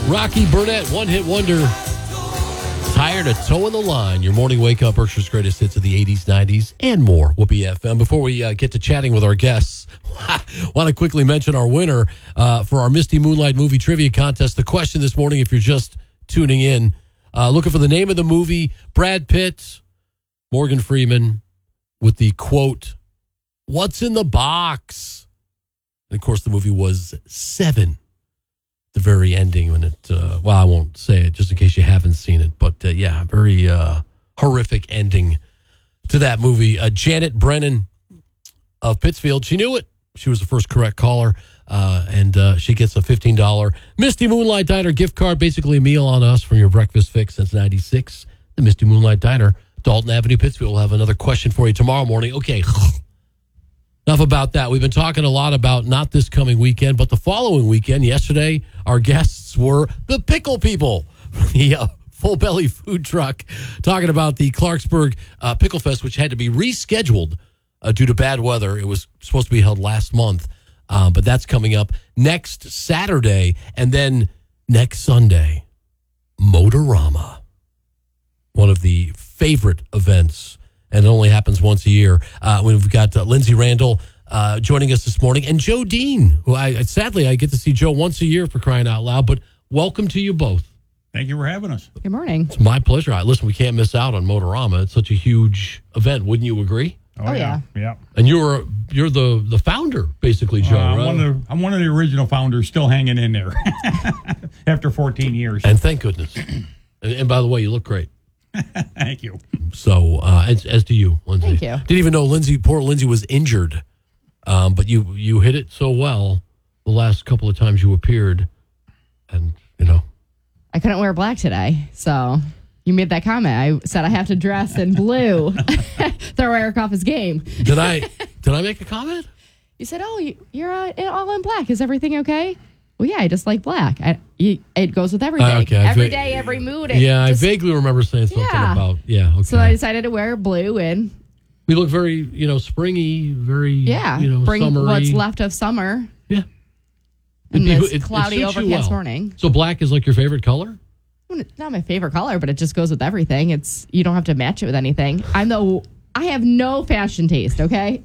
Rocky Burnett, one-hit wonder. Tired of towing the line. Your morning wake-up, Berkshire's greatest hits of the 80s, 90s, and more. Whoopee FM. Before we get to chatting with our guests, I want to quickly mention our winner for our Misty Moonlight movie trivia contest. The question this morning, if you're just tuning in, looking for the name of the movie, Brad Pitt, Morgan Freeman, with the quote, "What's in the box?" And, of course, the movie was Seven. The very ending when it, I won't say it just in case you haven't seen it, but very horrific ending to that movie. Janet Brennan of Pittsfield, she knew it. She was the first correct caller, and she gets a $15 Misty Moonlight Diner gift card, basically a meal on us from your breakfast fix since 96. The Misty Moonlight Diner, Dalton Avenue, Pittsfield. We'll have another question for you tomorrow morning. Okay, enough about that. We've been talking a lot about not this coming weekend, but the following weekend. Yesterday, our guests were the Pickle People, the Full Belly food truck, talking about the Clarksburg Pickle Fest, which had to be rescheduled due to bad weather. It was supposed to be held last month, but that's coming up next Saturday. And then next Sunday, Motorama, one of the favorite events, and it only happens once a year. We've got Lindsay Randall joining us this morning, and Joe Dean, who sadly I get to see Joe once a year, for crying out loud, but welcome to you both. Thank you for having us. Good morning. It's my pleasure. Listen, we can't miss out on Motorama. It's such a huge event. Wouldn't you agree? Oh, yeah. Yeah. And you're the founder, basically, Joe. I'm one of the original founders, still hanging in there after 14 years. And thank goodness. and by the way, you look great. Thank you. So, as do you, Lindsay. Thank you. Didn't even know poor Lindsay was injured. But you hit it so well the last couple of times you appeared. And, I couldn't wear black today, so you made that comment. I said I have to dress in blue. Throw Eric off his game. Did I make a comment? You said, you're all in black. Is everything okay? Well, yeah, I just like black. It goes with everything. Okay, every day, every mood. I vaguely remember saying something about, okay. So I decided to wear blue, and we look very, springy, very, bring summery. What's left of summer. Yeah. And this cloudy, overcast morning. So black is like your favorite color? Well, it's not my favorite color, but it just goes with everything. You don't have to match it with anything. I have no fashion taste, okay?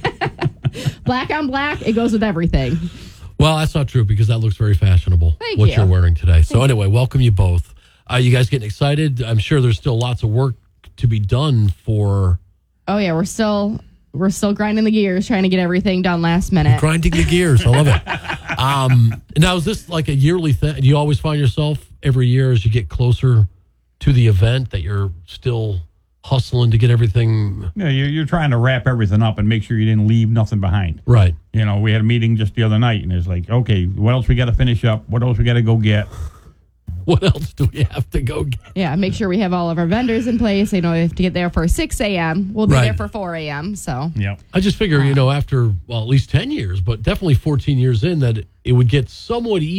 Black on black, it goes with everything. Well, that's not true because that looks very fashionable. Thank what you. You're wearing today. So anyway, welcome you both. You guys getting excited? I'm sure there's still lots of work to be done for. Oh yeah, we're still grinding the gears, trying to get everything done last minute. Grinding the gears, I love it. Now, is this like a yearly thing? Do you always find yourself every year as you get closer to the event that you're still hustling to get everything? Yeah, you're trying to wrap everything up and make sure you didn't leave nothing behind. Right. We had a meeting just the other night, and it's like, okay, what else we got to finish up? What else we got to go get? What else do we have to go get? Yeah, make sure we have all of our vendors in place. We have to get there for 6 a.m. We'll be Right. there for 4 a.m. So Yeah. I just figure, after, at least 10 years, but definitely 14 years in, that it would get somewhat easier